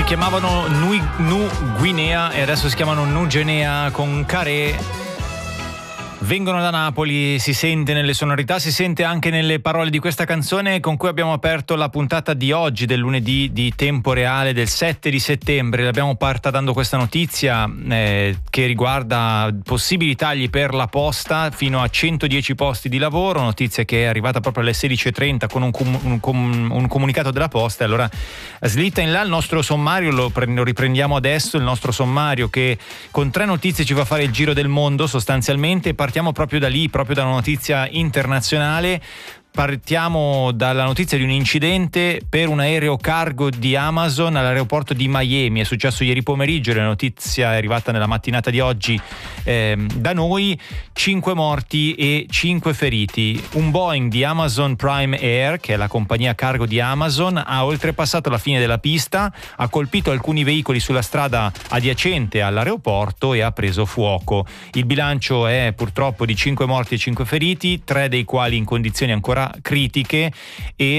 chiamavano Nu Guinea e adesso si chiamano Nugenea con Caré. Vengono da Napoli, si sente nelle sonorità, si sente anche nelle parole di questa canzone con cui abbiamo aperto la puntata di oggi, del lunedì di Tempo Reale del 7 di settembre. L'abbiamo aperta dando questa notizia che riguarda possibili tagli per la posta fino a 110 posti di lavoro, notizia che è arrivata proprio alle 16:30 con un comunicato della posta. Allora slitta in là il nostro sommario, lo riprendiamo adesso, il nostro sommario che con 3 notizie ci fa fare il giro del mondo sostanzialmente. Partiamo proprio da lì, proprio da una notizia internazionale. Partiamo dalla notizia di un incidente per un aereo cargo di Amazon all'aeroporto di Miami. È successo ieri pomeriggio, la notizia è arrivata nella mattinata di oggi da noi. 5 morti e 5 feriti. Un Boeing di Amazon Prime Air, che è la compagnia cargo di Amazon, ha oltrepassato la fine della pista, ha colpito alcuni veicoli sulla strada adiacente all'aeroporto e ha preso fuoco. Il bilancio è purtroppo di 5 morti e 5 feriti, 3 dei quali in condizioni ancora critiche, e